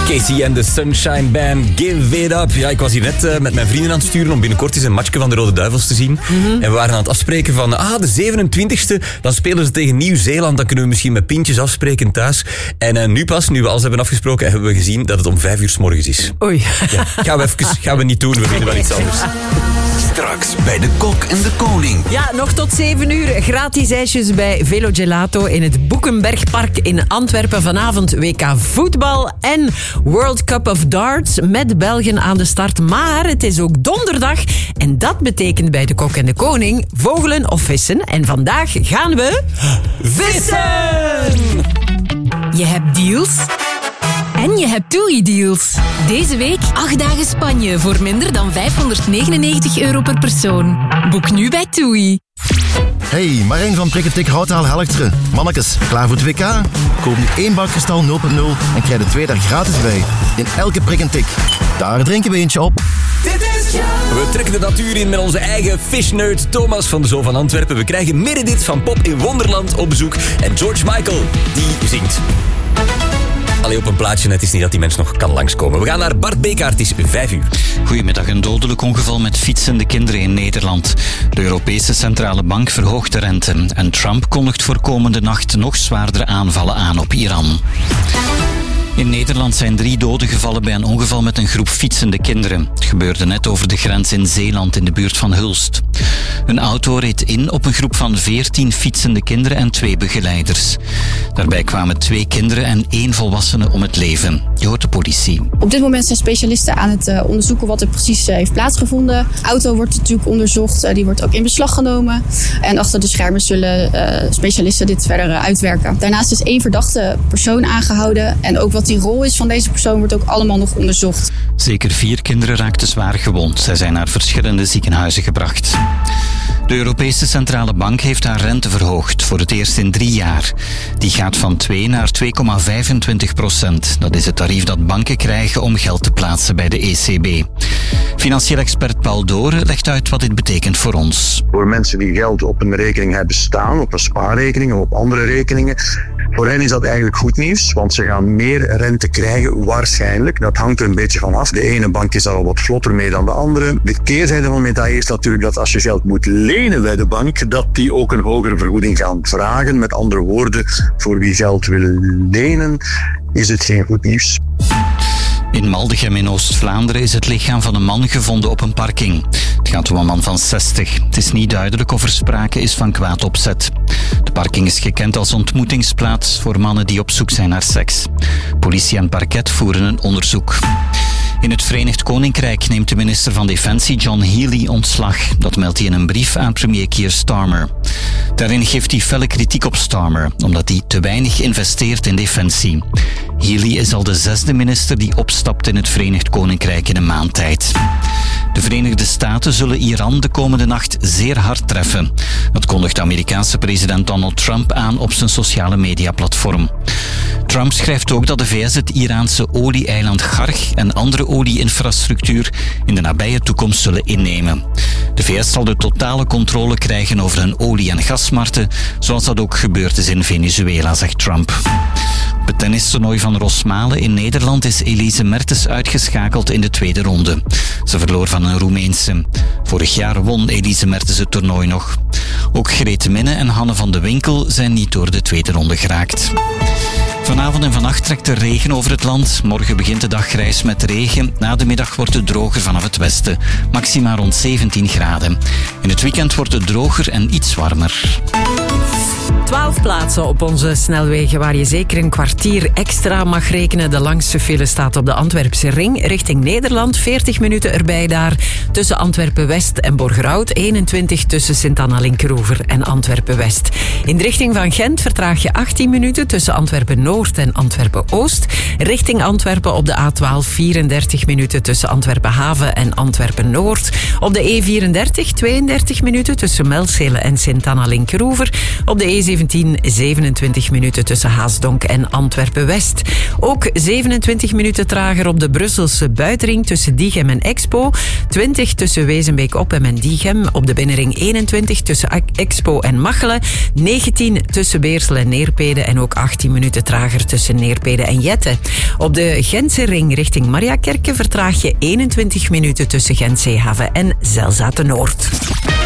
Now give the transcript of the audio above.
Casey en de Sunshine Band, Give It Up. Ja, ik was hier net met mijn vrienden aan het sturen om binnenkort eens een matchje van de Rode Duivels te zien. Mm-hmm. En we waren aan het afspreken van, de 27e, dan spelen ze tegen Nieuw-Zeeland. Dan kunnen we misschien met pintjes afspreken thuis. En nu we alles hebben afgesproken, hebben we gezien dat het om 5 uur 's morgens is. Oei. Ja, gaan we niet doen, we vinden wel iets anders. Straks bij de Kok en de Koning. Ja, nog tot 7 uur. Gratis ijsjes bij Velo Gelato in het Boekenbergpark in Antwerpen. Vanavond WK voetbal en World Cup of Darts met Belgen aan de start. Maar het is ook donderdag en dat betekent bij de Kok en de Koning vogelen of vissen. En vandaag gaan we vissen! Je hebt deals en je hebt TUI-deals. Deze week 8 dagen Spanje voor minder dan €599 per persoon. Boek nu bij TUI. Hey, Marijn van Prikketik Houtaal Helchteren. Mannekes, klaar voor het WK? Koop nu 1 bak Kristal 0.0 en krijg er 2 daar gratis bij. In elke prik en tik. Daar drinken we eentje op. We trekken de natuur in met onze eigen fishneut Thomas van de Zoo van Antwerpen. We krijgen Meredith van Pop in Wonderland op bezoek. En George Michael, die zingt. Allee, op een plaatje, het is niet dat die mens nog kan langskomen. We gaan naar Bart Bekaert, het is 5 uur. Goedemiddag, een dodelijk ongeval met fietsende kinderen in Nederland. De Europese Centrale Bank verhoogt de rente. En Trump kondigt voor komende nacht nog zwaardere aanvallen aan op Iran. In Nederland zijn 3 doden gevallen bij een ongeval met een groep fietsende kinderen. Het gebeurde net over de grens in Zeeland in de buurt van Hulst. Een auto reed in op een groep van 14 fietsende kinderen en 2 begeleiders. Daarbij kwamen 2 kinderen en 1 volwassene om het leven. Je hoort de politie. Op dit moment zijn specialisten aan het onderzoeken wat er precies heeft plaatsgevonden. De auto wordt natuurlijk onderzocht, die wordt ook in beslag genomen. En achter de schermen zullen specialisten dit verder uitwerken. Daarnaast is 1 verdachte persoon aangehouden en ook wat die rol is van deze persoon wordt ook allemaal nog onderzocht. Zeker 4 kinderen raakten zwaar gewond. Zij zijn naar verschillende ziekenhuizen gebracht. De Europese Centrale Bank heeft haar rente verhoogd voor het eerst in 3 jaar. Die gaat van 2 naar 2,25%. Dat is het tarief dat banken krijgen om geld te plaatsen bij de ECB. Financieel expert Paul Doren legt uit wat dit betekent voor ons. Voor mensen die geld op een rekening hebben staan, op een spaarrekening of op andere rekeningen, voor hen is dat eigenlijk goed nieuws, want ze gaan meer rente krijgen, waarschijnlijk. Dat hangt er een beetje van af. De ene bank is daar al wat vlotter mee dan de andere. De keerzijde van de medaille is natuurlijk dat als je geld moet lenen bij de bank, dat die ook een hogere vergoeding gaan vragen. Met andere woorden, voor wie geld wil lenen, is het geen goed nieuws. In Maldegem in Oost-Vlaanderen is het lichaam van een man gevonden op een parking. Het gaat om een man van 60. Het is niet duidelijk of er sprake is van kwaad opzet. De parking is gekend als ontmoetingsplaats voor mannen die op zoek zijn naar seks. Politie en parket voeren een onderzoek. In het Verenigd Koninkrijk neemt de minister van Defensie John Healey ontslag. Dat meldt hij in een brief aan premier Keir Starmer. Daarin geeft hij felle kritiek op Starmer, omdat hij te weinig investeert in defensie. Healey is al de 6e minister die opstapt in het Verenigd Koninkrijk in een maand tijd. De Verenigde Staten zullen Iran de komende nacht zeer hard treffen. Dat kondigt de Amerikaanse president Donald Trump aan op zijn sociale mediaplatform. Trump schrijft ook dat de VS het Iraanse olie-eiland Garg en andere olie-infrastructuur in de nabije toekomst zullen innemen. De VS zal de totale controle krijgen over hun olie- en gasmarkten, zoals dat ook gebeurd is in Venezuela, zegt Trump. Op het tennistoernooi van Rosmalen in Nederland is Elise Mertens uitgeschakeld in de 2e ronde. Ze verloor van een Roemeense. Vorig jaar won Elise Mertens het toernooi nog. Ook Grete Minne en Hanne van de Winkel zijn niet door de 2e ronde geraakt. Vanavond en vannacht trekt er regen over het land. Morgen begint de dag grijs met regen. Na de middag wordt het droger vanaf het westen. Maxima rond 17 graden. In het weekend wordt het droger en iets warmer. 12 plaatsen op onze snelwegen waar je zeker een kwartier extra mag rekenen. De langste file staat op de Antwerpse ring richting Nederland. 40 minuten erbij daar tussen Antwerpen-West en Borgerhout. 21 tussen Sint-Anna-Linkeroever en Antwerpen-West. In de richting van Gent vertraag je 18 minuten tussen Antwerpen-Noord en Antwerpen-Oost. Richting Antwerpen op de A12 34 minuten tussen Antwerpen-Haven en Antwerpen-Noord. Op de E34 32 minuten tussen Melzele en Sint-Anna-Linkeroever. Op de E17 27 minuten tussen Haasdonk en Antwerpen-West. Ook 27 minuten trager op de Brusselse buitenring tussen Diegem en Expo. 20 tussen Wezenbeek-Oppem en Diegem. Op de binnenring 21 tussen Expo en Machelen. 19 tussen Beersel en Neerpede. En ook 18 minuten trager tussen Neerpede en Jette. Op de Gentse ring richting Mariakerke vertraag je 21 minuten tussen Gent Zeehaven en Zelzate Noord.